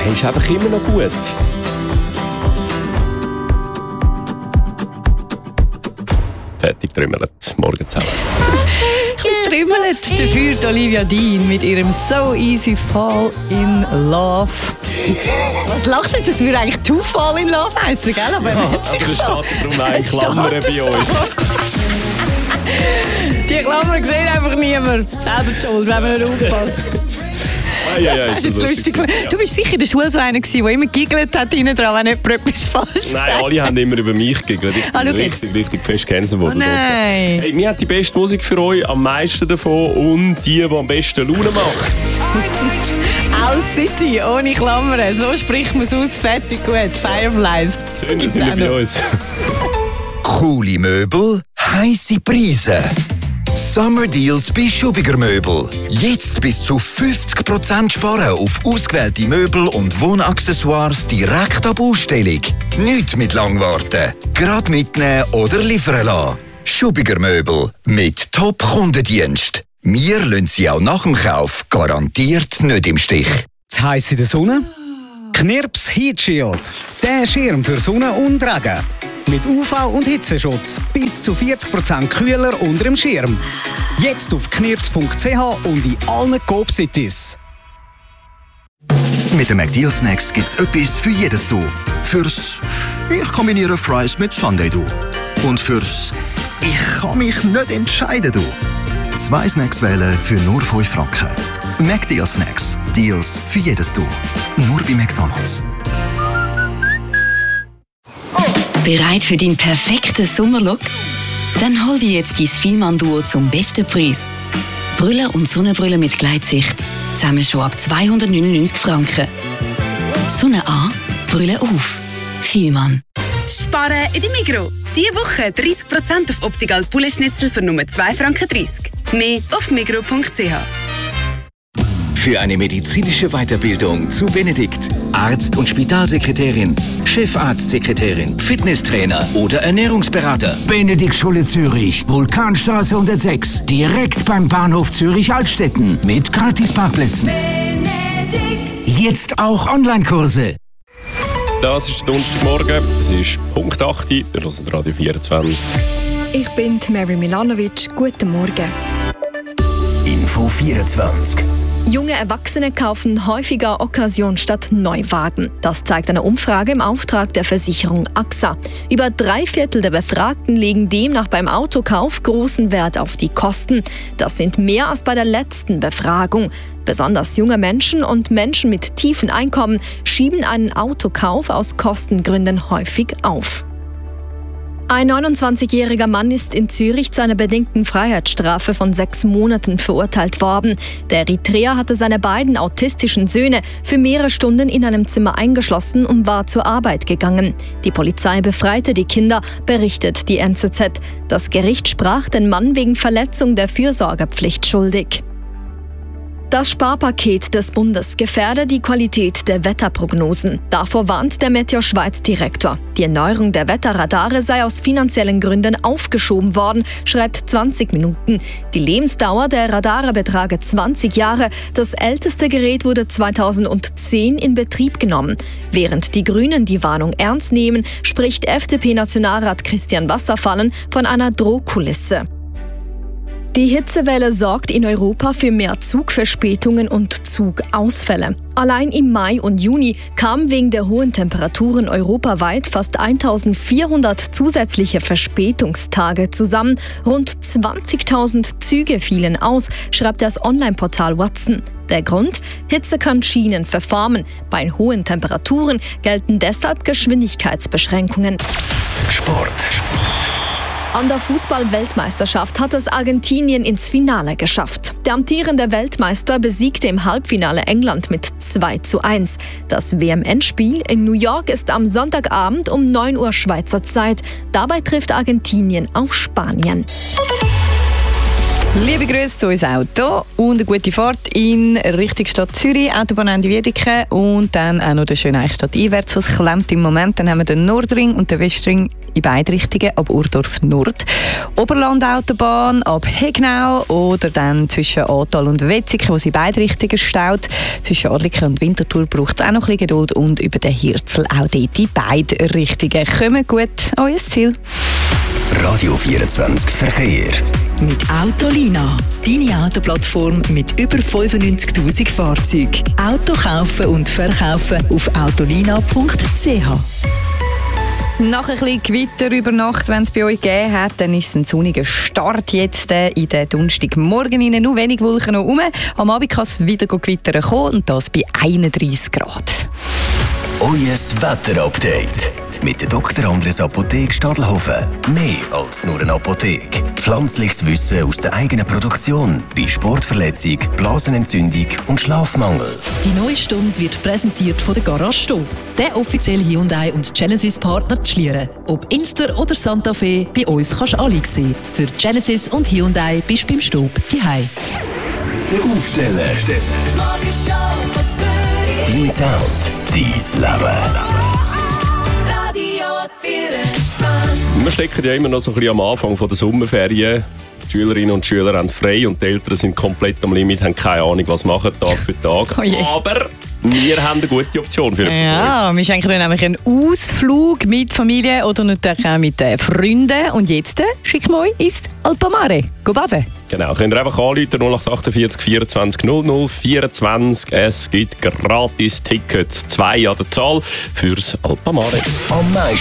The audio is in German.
ist einfach immer noch gut. Fertig trümmelt. Morgen zusammen. Trümmelt dafür Olivia Dean mit ihrem So Easy Fall in Love. Was lachst du? Das würde eigentlich To Fall in Love heißen, gell? Aber ja, aber es steht darum eine Klammer bei uns. Die Klammer sieht einfach niemand. Selber schuld, wenn man nicht aufpasst. Das ist jetzt lustig. Du bist sicher in der Schule so einer gewesen, der immer giggelt hat hinten dran, wenn jemand etwas falsch sagt. Nein, alle haben immer über mich gegiggelt. Ich bin richtig fest gecancelt worden. Nein. Hey, mir hat die beste Musik für euch, am meisten davon und die am besten Laune macht. Aus City, ohne Klammern. So spricht man es aus. Fertig, gut. Fireflies. Schön, dass ihr bei uns. Coole Möbel, heisse Preise. Summer Deals bei Schubiger Möbel. Jetzt bis zu 50% sparen auf ausgewählte Möbel und Wohnaccessoires direkt ab Ausstellung. Nicht mit Langwarten. Gerade mitnehmen oder liefern lassen. Schubiger Möbel mit Top-Kundendienst. Wir lassen Sie auch nach dem Kauf garantiert nicht im Stich. Zu heiß in der Sonne? Knirps Heat Shield. Der Schirm für Sonne und Regen. Mit UV- und Hitzeschutz bis zu 40% kühler unter dem Schirm. Jetzt auf knirps.ch und in allen Coop-Cities. Mit den McDeal Snacks gibt's etwas für jedes Du. Fürs «Ich kombiniere Fries mit Sundae Du». Und fürs «Ich kann mich nicht entscheiden Du». 2 Snacks wählen für nur 5 Franken. McDeal Snacks. Deals für jedes Du. Nur bei McDonald's. Bereit für deinen perfekten Sommerlook? Dann hol dir jetzt dein Fielmann-Duo zum besten Preis. Brille und Sonnenbrille mit Gleitsicht. Zusammen schon ab 299 Franken. Sonne an, Brille auf. Fielmann. Sparen in der Migros. Diese Woche 30% auf Optical Poulet-Schnitzel für nur 2,30 Franken. Mehr auf migros.ch. Für eine medizinische Weiterbildung zu Benedikt. Arzt- und Spitalsekretärin, Chefarztsekretärin, Fitnesstrainer oder Ernährungsberater. Benedikt Schule Zürich, Vulkanstraße 106, direkt beim Bahnhof Zürich-Altstetten mit Gratisparkplätzen. Jetzt auch Online-Kurse. Das ist der Donnerstagmorgen, es ist Punkt 8, wir hören Radio 24. Ich bin Mary Milanovic, guten Morgen. Info 24. Junge Erwachsene kaufen häufiger Occasion statt Neuwagen. Das zeigt eine Umfrage im Auftrag der Versicherung AXA. Über 3/4 der Befragten legen demnach beim Autokauf großen Wert auf die Kosten. Das sind mehr als bei der letzten Befragung. Besonders junge Menschen und Menschen mit tiefen Einkommen schieben einen Autokauf aus Kostengründen häufig auf. Ein 29-jähriger Mann ist in Zürich zu einer bedingten Freiheitsstrafe von 6 Monaten verurteilt worden. Der Eritreer hatte seine beiden autistischen Söhne für mehrere Stunden in einem Zimmer eingeschlossen und war zur Arbeit gegangen. Die Polizei befreite die Kinder, berichtet die NZZ. Das Gericht sprach den Mann wegen Verletzung der Fürsorgepflicht schuldig. Das Sparpaket des Bundes gefährde die Qualität der Wetterprognosen. Davor warnt der Meteo-Schweiz-Direktor. Die Erneuerung der Wetterradare sei aus finanziellen Gründen aufgeschoben worden, schreibt 20 Minuten. Die Lebensdauer der Radare betrage 20 Jahre. Das älteste Gerät wurde 2010 in Betrieb genommen. Während die Grünen die Warnung ernst nehmen, spricht FDP-Nationalrat Christian Wasserfallen von einer Drohkulisse. Die Hitzewelle sorgt in Europa für mehr Zugverspätungen und Zugausfälle. Allein im Mai und Juni kamen wegen der hohen Temperaturen europaweit fast 1400 zusätzliche Verspätungstage zusammen. Rund 20.000 Züge fielen aus, schreibt das Online-Portal Watson. Der Grund? Hitze kann Schienen verformen. Bei hohen Temperaturen gelten deshalb Geschwindigkeitsbeschränkungen. Sport. An der Fußball-Weltmeisterschaft hat es Argentinien ins Finale geschafft. Der amtierende Weltmeister besiegte im Halbfinale England mit 2:1. Das WM-Endspiel in New York ist am Sonntagabend um 9 Uhr Schweizer Zeit. Dabei trifft Argentinien auf Spanien. Liebe Grüße zu uns Auto und eine gute Fahrt in Richtung Stadt Zürich, Autobahn Ende Wiedeke und dann auch noch der schöne Eichstadt einwärts, was klemmt im Moment. Dann haben wir den Nordring und den Westring in beide Richtungen ab Urdorf Nord. Oberlandautobahn ab Hegnau oder dann zwischen Atal und Wetzikon, wo sie in beide Richtungen staut. Zwischen Adliken und Winterthur braucht es auch noch ein bisschen Geduld und über den Hirzel auch dort in beide Richtungen. Kommt gut an euer Ziel. Radio 24 Verkehr. Mit Autolina, deine Autoplattform mit über 95'000 Fahrzeugen. Auto kaufen und verkaufen auf autolina.ch. Nach ein bisschen Gewitter über Nacht, wenn es bei euch gegeben hat, dann ist es ein sonniger Start jetzt in den Donnerstagmorgen rein. Nur wenig Wolken noch rum. Am Abend kann es wieder gewittern kommen und das bei 31 Grad. Euer Wetterupdate mit der Dr. Andres Apotheke Stadelhofen. Mehr als nur eine Apotheke. Pflanzliches Wissen aus der eigenen Produktion bei Sportverletzung, Blasenentzündung und Schlafmangel. Die neue Stunde wird präsentiert von der Garage Stob, der offizielle Hyundai und Genesis-Partner zu Schlieren. Ob Inster oder Santa Fe, bei uns kannst du alle sehen. Für Genesis und Hyundai bist du beim Stob zuhause. Der Aufsteller. Dein Sound, dein Leben. Wir stecken ja immer noch so ein bisschen am Anfang der Sommerferien. Die Schülerinnen und Schüler haben frei und die Eltern sind komplett am Limit, haben keine Ahnung, was machen Tag für Tag. Oh aber wir haben eine gute Option für euch. Ja, wir schenken euch nämlich einen Ausflug mit Familie oder natürlich auch mit Freunden. Und jetzt schicken wir euch ins Alpamare. Go baden. Genau, könnt ihr einfach anrufen 0848 24 00 24. Es gibt gratis Tickets, 2 an der Zahl fürs Alpamare. Am meisten